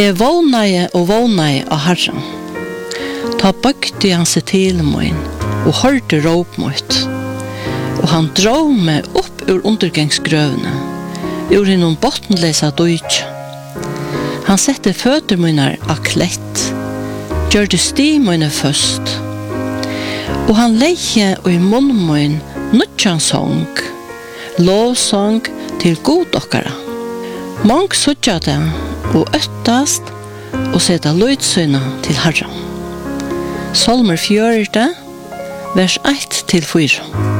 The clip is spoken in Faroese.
Jeg vågnaði og vågnaði av Herren. Ta bøkti han seg til mig og hørte råp mot. Og han drog meg opp ur undergangsgrøvene, ur hinnom bottenlesa døytja. Han sette føtter mine av klett, gjør det sti mine først. Og han leie og i munnen min nødjan sång, lovsång til god okkara. Mång suttja det og øttast og seta løydsyna til Herren. Salmer 4, vers 1-4.